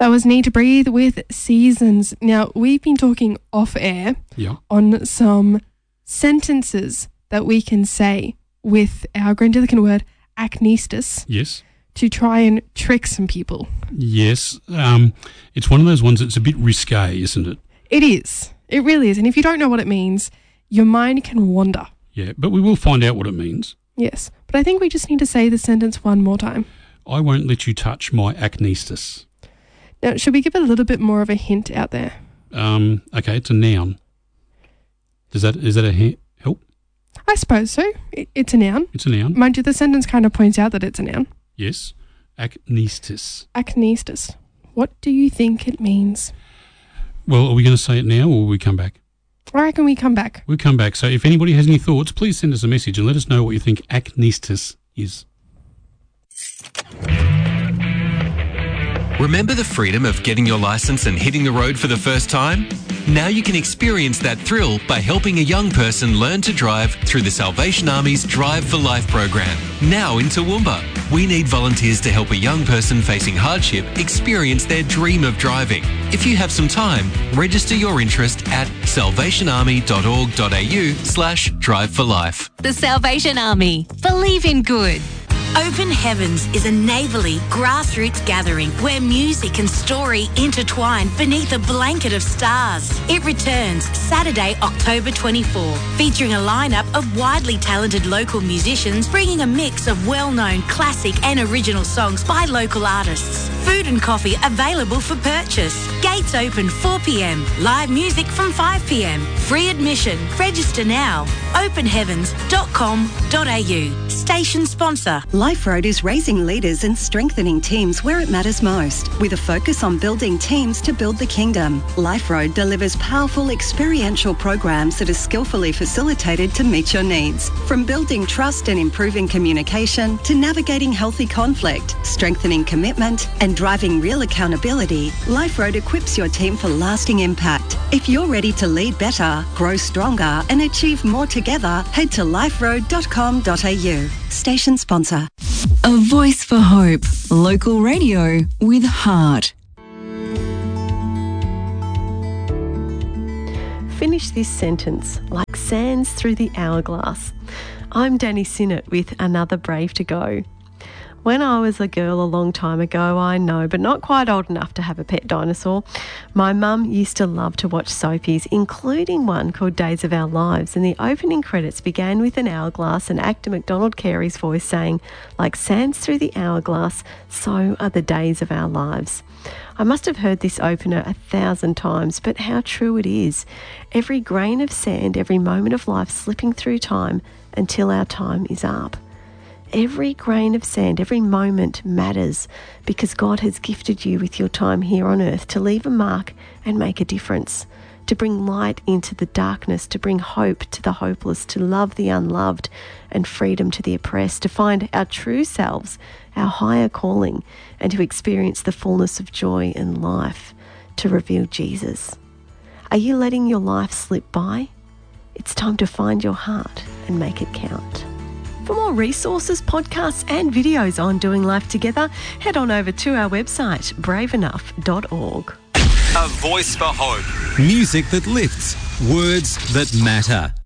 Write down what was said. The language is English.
That was Need to Breathe with Seasons. Now, we've been talking off air on some sentences that we can say with our grandiloquent word aknistos. Yes. To try and trick some people. Yes. It's one of those ones that's a bit risque, isn't it? It is. It really is. And if you don't know what it means, your mind can wander. Yeah, but we will find out what it means. Yes. But I think we just need to say the sentence one more time. I won't let you touch my aknistos. Now, should we give it a little bit more of a hint out there? Okay, it's a noun. Is that a help? I suppose so. It's a noun. It's a noun. Mind you, the sentence kind of points out that it's a noun. Yes. Aknistos. Aknistos. What do you think it means? Well, are we going to say it now or will we come back? I reckon we come back. We'll come back. So if anybody has any thoughts, please send us a message and let us know what you think aknistos is. Remember the freedom of getting your license and hitting the road for the first time? Now you can experience that thrill by helping a young person learn to drive through the Salvation Army's Drive for Life program. Now in Toowoomba, we need volunteers to help a young person facing hardship experience their dream of driving. If you have some time, register your interest at salvationarmy.org.au/drive-for-life. The Salvation Army. Believe in good. Open Heavens is a neighbourly, grassroots gathering where music and story intertwine beneath a blanket of stars. It returns Saturday, October 24, featuring a lineup of widely talented local musicians bringing a mix of well-known classic and original songs by local artists. Food and coffee available for purchase. Gates open 4 p.m. Live music from 5 p.m. Free admission. Register now. openheavens.com.au. Station sponsor. Life Road is raising leaders and strengthening teams where it matters most, with a focus on building teams to build the kingdom. Life Road delivers powerful experiential programs that are skillfully facilitated to meet your needs. From building trust and improving communication to navigating healthy conflict, strengthening commitment and driving real accountability, Life Road equips your team for lasting impact. If you're ready to lead better, grow stronger and achieve more together, head to liferoad.com.au. Station sponsor. A voice for hope. Local radio with heart. Finish this sentence like sands through the hourglass. I'm Danny Sinnott with another Brave to Go. When I was a girl a long time ago, I know, but not quite old enough to have a pet dinosaur, my mum used to love to watch soapies, including one called Days of Our Lives, and the opening credits began with an hourglass and actor MacDonald Carey's voice saying, like sands through the hourglass, so are the days of our lives. I must have heard this opener 1,000 times, but how true it is. Every grain of sand, every moment of life slipping through time until our time is up. Every grain of sand, every moment matters because God has gifted you with your time here on earth to leave a mark and make a difference, to bring light into the darkness, to bring hope to the hopeless, to love the unloved and freedom to the oppressed, to find our true selves, our higher calling, and to experience the fullness of joy and life, to reveal Jesus. Are you letting your life slip by? It's time to find your heart and make it count. For more resources, podcasts and videos on doing life together, head on over to our website, braveenough.org. A voice for hope. Music that lifts, words that matter.